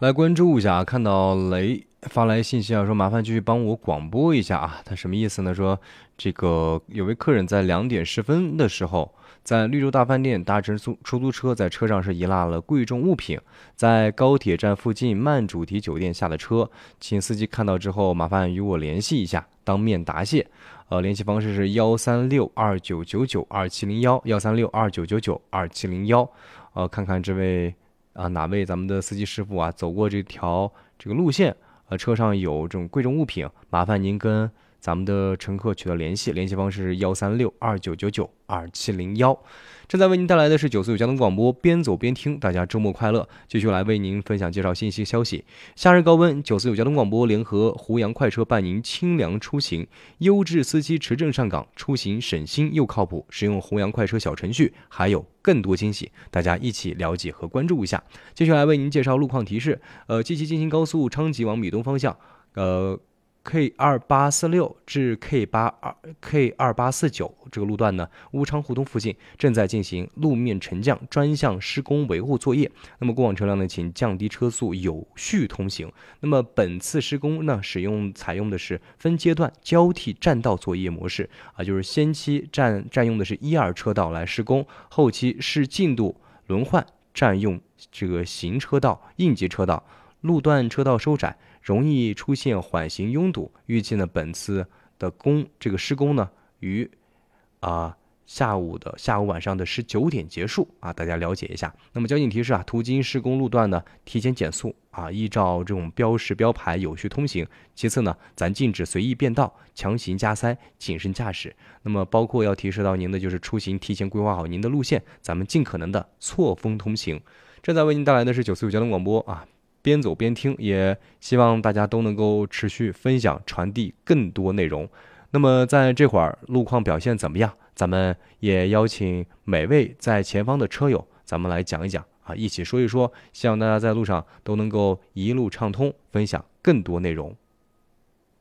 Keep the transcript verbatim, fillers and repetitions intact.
来关注一下，看到雷发来信息啊，说麻烦继续帮我广播一下啊。他什么意思呢？说这个有位客人在两点十分的时候，在绿洲大饭店搭乘出出租车，在车上是遗落了贵重物品，在高铁站附近曼主题酒店下的车，请司机看到之后麻烦与我联系一下，当面答谢。呃，联系方式是幺三六二九九九二七零幺幺三六二九九九二七零幺。呃，看看这位。啊，哪位咱们的司机师傅啊，走过这条这个路线，呃，车上有这种贵重物品，麻烦您跟咱们的乘客取得联系，联系方式是幺三六二九九九二七零幺。正在为您带来的是九四九交通广播，边走边听，大家周末快乐。继续来为您分享介绍信息消息。夏日高温，九四九交通广播联合湖洋快车伴您清凉出行，优质司机持证上岗，出行省心又靠谱。使用湖洋快车小程序，还有更多惊喜，大家一起了解和关注一下。接下来为您介绍路况提示。呃，近期进行高速昌吉往米东方向，呃。K 二八四六至 K 八二 K 二八四九这个路段呢，乌昌胡同附近正在进行路面沉降专项施工维护作业。那么过往车辆呢，请降低车速，有序通行。那么本次施工呢，使用采用的是分阶段交替占道作业模式啊，就是先期占占用的是一二车道来施工，后期视进度轮换占用这个行车道、应急车道。路段车道收窄，容易出现缓行拥堵。预计呢，本次的工这个施工呢，于啊、呃、下午的下午晚上的十九点结束啊，大家了解一下。那么交警提示啊，途经施工路段呢，提前减速啊，依照这种标识标牌有序通行。其次呢，咱禁止随意变道、强行加塞、谨慎驾驶。那么包括要提示到您的就是出行提前规划好您的路线，咱们尽可能的错峰通行。正在为您带来的是九四九交通广播啊。边走边听，也希望大家都能够持续分享、传递更多内容。那么在这会儿路况表现怎么样？咱们也邀请每位在前方的车友，咱们来讲一讲啊，一起说一说，希望大家在路上都能够一路畅通，分享更多内容。